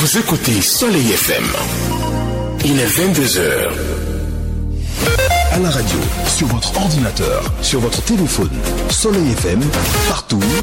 Vous écoutez Soleil FM. Il est 22h. À la radio, sur votre ordinateur, sur votre téléphone. Soleil FM, partout.